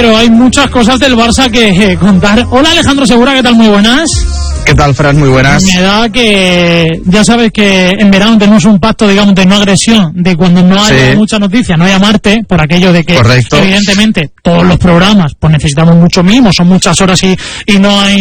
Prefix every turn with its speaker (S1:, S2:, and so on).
S1: pero hay muchas cosas del Barça que contar. Hola Alejandro Segura, ¿qué tal? Muy buenas.
S2: ¿Qué tal, Fran? Muy buenas.
S1: Me da que ya sabes que en verano tenemos un pacto, digamos, de no agresión, de cuando no haya mucha noticia, no llamarte, por aquello de que, evidentemente, todos los programas pues necesitamos mucho mimo, son muchas horas y no hay